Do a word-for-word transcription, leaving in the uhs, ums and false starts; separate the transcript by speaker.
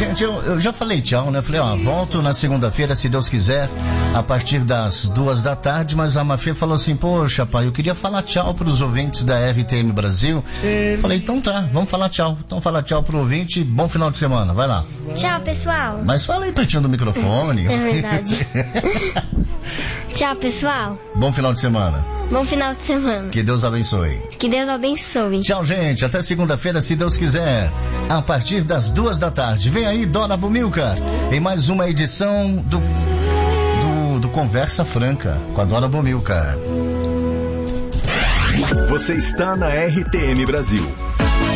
Speaker 1: Gente, eu, eu já falei tchau, né? Falei, ó, volto na segunda-feira, se Deus quiser, a partir das duas da tarde, mas a Mafê falou assim, poxa, pai, eu queria falar tchau pros ouvintes da R T M Brasil. Falei, então tá, vamos falar tchau. Então fala tchau pro ouvinte, bom final de semana, vai lá.
Speaker 2: Tchau, pessoal.
Speaker 1: Mas fala aí pertinho do microfone.
Speaker 2: É verdade. Tchau, pessoal.
Speaker 1: Bom final de semana.
Speaker 2: Bom final de semana.
Speaker 1: Que Deus abençoe.
Speaker 2: Que Deus abençoe.
Speaker 1: Tchau, gente. Até segunda-feira, se Deus quiser. A partir das duas da tarde. Vem aí, Dona Bumilcar, em mais uma edição do, do, do Conversa Franca com a Dona Bumilcar.
Speaker 3: Você está na R T M Brasil.